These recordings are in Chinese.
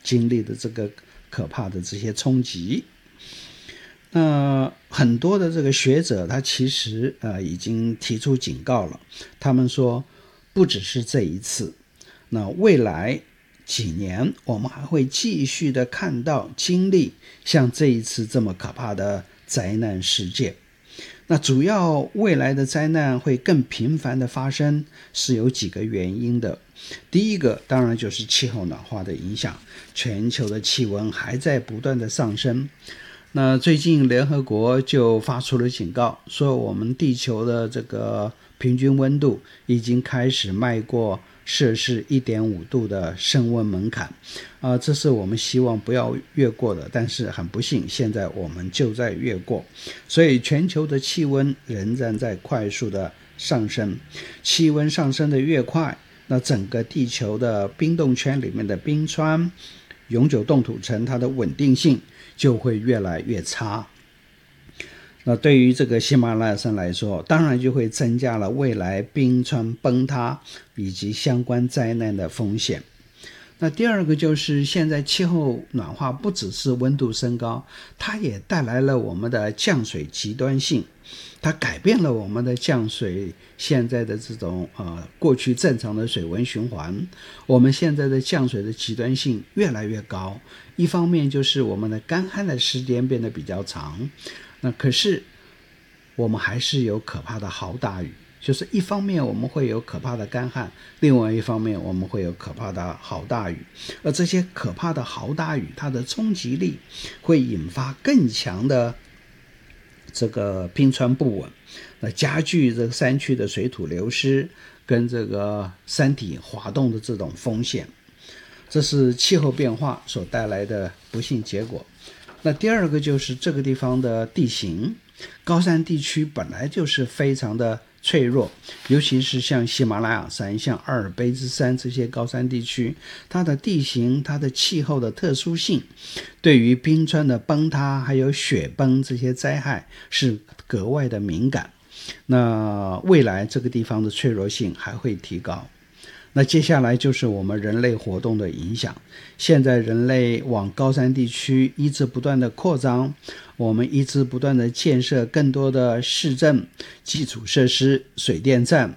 经历的这个可怕的这些冲击。那很多的这个学者他其实已经提出警告了，他们说不只是这一次，那未来几年我们还会继续的看到经历像这一次这么可怕的灾难事件。那主要未来的灾难会更频繁的发生，是有几个原因的。第一个当然就是气候暖化的影响，全球的气温还在不断的上升。那最近联合国就发出了警告，说我们地球的这个平均温度已经开始迈过摄氏 1.5 度的升温门槛，这是我们希望不要越过的，但是很不幸现在我们就在越过。所以全球的气温仍然在快速的上升，气温上升的越快，那整个地球的冰冻圈里面的冰川、永久冻土层它的稳定性就会越来越差。那对于这个喜马拉雅山来说，当然就会增加了未来冰川崩塌以及相关灾难的风险。那第二个就是现在气候暖化不只是温度升高，它也带来了我们的降水极端性，它改变了我们的降水现在的这种过去正常的水温循环。我们现在的降水的极端性越来越高，一方面就是我们的干旱的时间变得比较长，那可是我们还是有可怕的豪大雨，就是一方面我们会有可怕的干旱，另外一方面我们会有可怕的豪大雨。而这些可怕的豪大雨，它的冲击力会引发更强的这个冰川不稳，那加剧这个山区的水土流失跟这个山体滑动的这种风险。这是气候变化所带来的不幸结果。那第二个就是这个地方的地形，高山地区本来就是非常的脆弱，尤其是像喜马拉雅山、像阿尔卑斯山这些高山地区，它的地形、它的气候的特殊性，对于冰川的崩塌还有雪崩这些灾害是格外的敏感。那未来这个地方的脆弱性还会提高。那接下来就是我们人类活动的影响。现在人类往高山地区一直不断的扩张，我们一直不断的建设更多的市政、基础设施、水电站，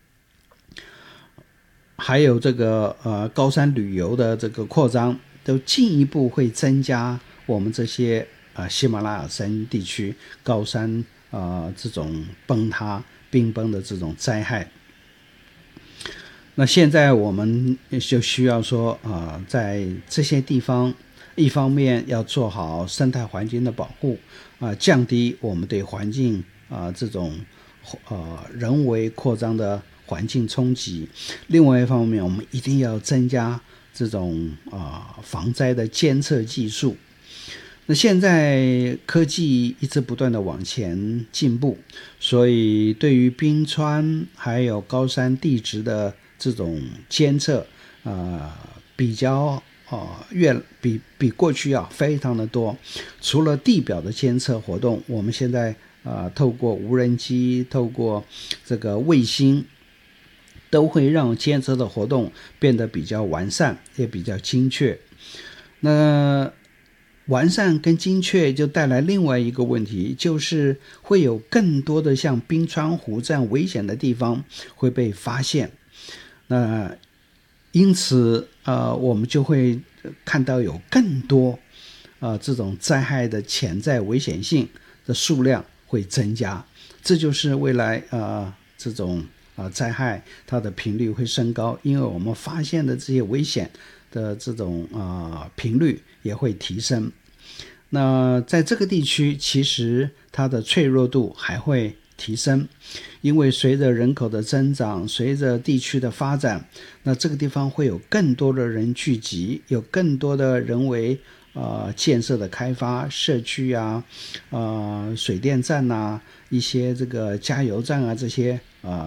还有这个高山旅游的这个扩张，都进一步会增加我们这些喜马拉雅山地区高山这种崩塌、冰崩的这种灾害。那现在我们就需要说在这些地方，一方面要做好生态环境的保护降低我们对环境这种人为扩张的环境冲击，另外一方面我们一定要增加这种防灾的监测技术。那现在科技一直不断的往前进步，所以对于冰川还有高山地质的这种监测比较比过去要非常的多。除了地表的监测活动，我们现在透过无人机、透过这个卫星，都会让监测的活动变得比较完善，也比较精确。那完善跟精确就带来另外一个问题，就是会有更多的像冰川湖这样危险的地方会被发现。那因此我们就会看到有更多这种灾害的潜在危险性的数量会增加，这就是未来这种灾害它的频率会升高，因为我们发现的这些危险的这种频率也会提升。那在这个地区其实它的脆弱度还会提升，因为随着人口的增长，随着地区的发展，那这个地方会有更多的人聚集，有更多的人为建设的开发，社区水电站一些这个加油站这些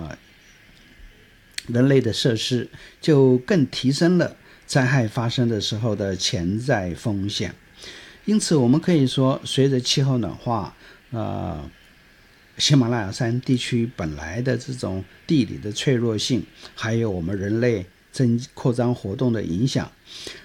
人类的设施，就更提升了灾害发生的时候的潜在风险。因此我们可以说，随着气候暖化喜马拉雅山地区本来的这种地理的脆弱性，还有我们人类扩张活动的影响，